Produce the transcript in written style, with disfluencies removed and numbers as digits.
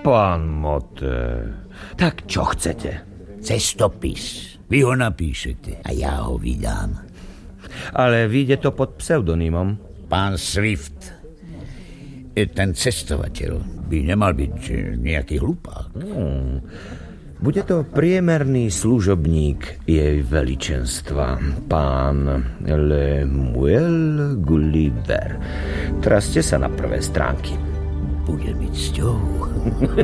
Pán Motte, tak čo chcete? Cestopis. Vy ho napíšete a ja ho vydám. Ale vyjde to pod pseudonymom. Pán Swift, ten cestovateľ by nemal byť nejaký hlupák. Bude to priemerný služobník jej veličenstva, pán Lemuel Gulliver. Traste sa na prvé stránky. Bude byť cťou.